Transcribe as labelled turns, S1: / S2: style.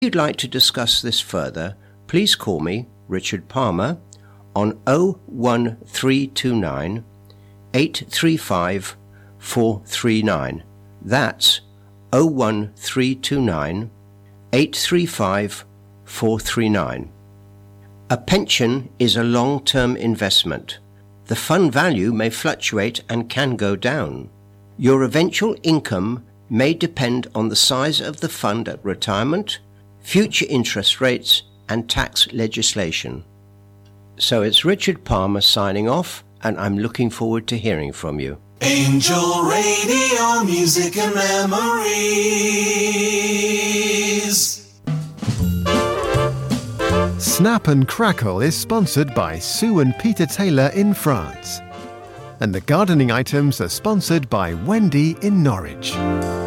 S1: you'd like to discuss this further, please call me, Richard Palmer, on 01329 835 439. That's 01329 835 439. A pension is a long-term investment. The fund value may fluctuate and can go down. Your eventual income may depend on the size of the fund at retirement, future interest rates, and tax legislation. So it's Richard Palmer signing off, and I'm looking forward to hearing from you.
S2: Angel Radio, music and memories.
S3: Snap and Crackle is sponsored by Sue and Peter Taylor in France. And the gardening items are sponsored by Wendy in Norwich.